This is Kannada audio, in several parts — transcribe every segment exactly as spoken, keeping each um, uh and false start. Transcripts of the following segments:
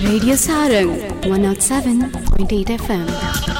Radio Sarang one oh seven point eight F M.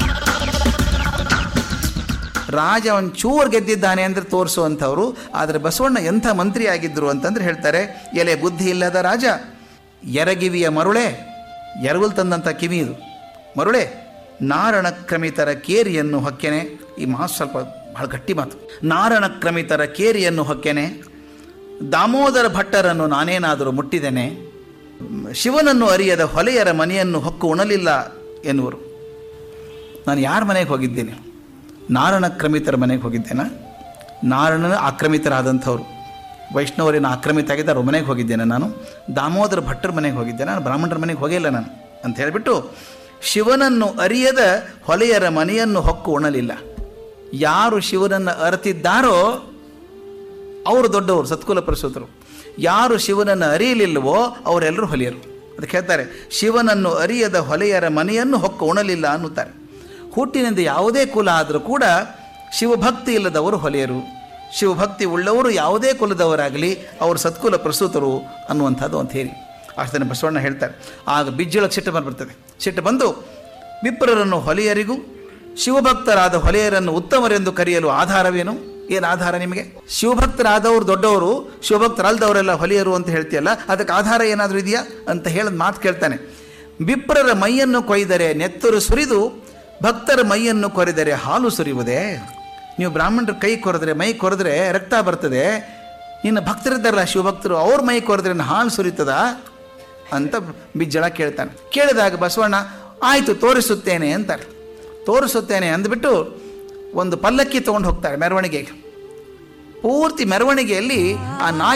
ರಾಜ ಅವನು ಚೂರು ಗೆದ್ದಿದ್ದಾನೆ ಅಂದರೆ ತೋರಿಸುವಂಥವ್ರು. ಆದರೆ ಬಸವಣ್ಣ ಎಂಥ ಮಂತ್ರಿ ಆಗಿದ್ದರು ಅಂತಂದ್ರೆ ಹೇಳ್ತಾರೆ, ಎಲೆ ಬುದ್ಧಿ ಇಲ್ಲದ ರಾಜ, ಎರಗಿವಿಯ ಮರುಳೆ, ಎರಗುಲ್ ತಂದಂಥ ಕಿವಿ ಇದು ಮರುಳೆ, ನಾರಣ ಕ್ರಮಿತರ ಕೇರಿಯನ್ನು ಹೊಕ್ಕೆನೆ. ಈ ಮಾತು ಸ್ವಲ್ಪ ಬಹಳ ಗಟ್ಟಿ ಮಾತು. ನಾರಣ ಕ್ರಮಿತರ ಕೇರಿಯನ್ನು ಹೊಕ್ಕೆನೆ, ದಾಮೋದರ ಭಟ್ಟರನ್ನು ನಾನೇನಾದರೂ ಮುಟ್ಟಿದ್ದೇನೆ, ಶಿವನನ್ನು ಅರಿಯದ ಹೊಲೆಯರ ಮನೆಯನ್ನು ಹೊಕ್ಕು ಉಣಲಿಲ್ಲ ಎನ್ನುವರು. ನಾನು ಯಾರ ಮನೆಗೆ ಹೋಗಿದ್ದೇನೆ? ನಾರಣ ಕ್ರಮಿತರ ಮನೆಗೆ ಹೋಗಿದ್ದೇನೆ. ನಾರಣನ ಆಕ್ರಮಿತರಾದಂಥವ್ರು, ವೈಷ್ಣವರಿನ ಆಕ್ರಮಿತ ಆಗಿದ್ದ ಅವ್ರ ಮನೆಗೆ ಹೋಗಿದ್ದೇನೆ ನಾನು. ದಾಮೋದರ ಭಟ್ಟರ ಮನೆಗೆ ಹೋಗಿದ್ದೇನೆ, ನಾನು ಬ್ರಾಹ್ಮಣರ ಮನೆಗೆ ಹೋಗಿಲ್ಲ ನಾನು ಅಂತ ಹೇಳಿಬಿಟ್ಟು, ಶಿವನನ್ನು ಅರಿಯದ ಹೊಲೆಯರ ಮನೆಯನ್ನು ಹೊಕ್ಕು ಉಣಲಿಲ್ಲ. ಯಾರು ಶಿವನನ್ನು ಅರಿತಿದ್ದಾರೋ ಅವರು ದೊಡ್ಡವರು, ಸತ್ಕುಲ ಪ್ರಸೂತರು. ಯಾರು ಶಿವನನ್ನು ಅರಿಯಲಿಲ್ಲವೋ ಅವರೆಲ್ಲರೂ ಹೊಲೆಯರು. ಅದಕ್ಕೆ ಹೇಳ್ತಾರೆ, ಶಿವನನ್ನು ಅರಿಯದ ಹೊಲೆಯರ ಮನೆಯನ್ನು ಹೊಕ್ಕು ಉಣಲಿಲ್ಲ ಅನ್ನುತ್ತಾರೆ. ಹುಟ್ಟಿನಿಂದ ಯಾವುದೇ ಕುಲ ಆದರೂ ಕೂಡ ಶಿವಭಕ್ತಿ ಇಲ್ಲದವರು ಹೊಲೆಯರು, ಶಿವಭಕ್ತಿ ಉಳ್ಳವರು ಯಾವುದೇ ಕುಲದವರಾಗಲಿ ಅವರು ಸತ್ಕುಲ ಪ್ರಸೂತರು ಅನ್ನುವಂಥದ್ದು ಅಂತ ಹೇಳಿ ಅಷ್ಟೇ ಬಸವಣ್ಣ ಹೇಳ್ತಾರೆ. ಆಗ ಬಿಜ್ಜಳಕ್ಕೆ ಸಿಟ್ಟು ಬಂದುಬಿಡ್ತದೆ. ಸಿಟ್ಟು ಬಂದು ವಿಪ್ರರನ್ನು ಹೊಲೆಯರಿಗೂ ಶಿವಭಕ್ತರಾದ ಹೊಲೆಯರನ್ನು ಉತ್ತಮರೆಂದು ಕರೆಯಲು ಆಧಾರವೇನು? ಏನು ಆಧಾರ ನಿಮಗೆ? ಶಿವಭಕ್ತರಾದವರು ದೊಡ್ಡವರು, ಶಿವಭಕ್ತರಲ್ದವರೆಲ್ಲ ಹೊಲೆಯರು ಅಂತ ಹೇಳ್ತೀಯಲ್ಲ, ಅದಕ್ಕೆ ಆಧಾರ ಏನಾದರೂ ಇದೆಯಾ ಅಂತ ಹೇಳೋದು ಮಾತು ಕೇಳ್ತಾನೆ. ವಿಪ್ರರ ಮೈಯನ್ನು ಕೊಯ್ದರೆ ನೆತ್ತರು ಸುರಿದು ಭಕ್ತರ ಮೈಯನ್ನು ಕೊರೆದರೆ ಹಾಲು ಸುರಿಯುವುದೇ? ನೀವು ಬ್ರಾಹ್ಮಣರ ಕೈ ಕೊರೆದ್ರೆ, ಮೈ ಕೊರೆದ್ರೆ ರಕ್ತ ಬರ್ತದೆ, ಇನ್ನು ಭಕ್ತರಿದ್ದಾರಲ್ಲ ಶಿವಭಕ್ತರು, ಅವ್ರ ಮೈ ಕೊರೆದ್ರೆ ಹಾಲು ಸುರಿತದ ಅಂತ ಬಿಜ್ಜಳ ಕೇಳ್ತಾನೆ. ಕೇಳಿದಾಗ ಬಸವಣ್ಣ ಆಯಿತು ತೋರಿಸುತ್ತೇನೆ ಅಂತಾರೆ. ತೋರಿಸುತ್ತೇನೆ ಅಂದ್ಬಿಟ್ಟು ಒಂದು ಪಲ್ಲಕ್ಕಿ ತೊಗೊಂಡು ಹೋಗ್ತಾರೆ ಮೆರವಣಿಗೆಗೆ. ಪೂರ್ತಿ ಮೆರವಣಿಗೆಯಲ್ಲಿ ಆ ನಾಗ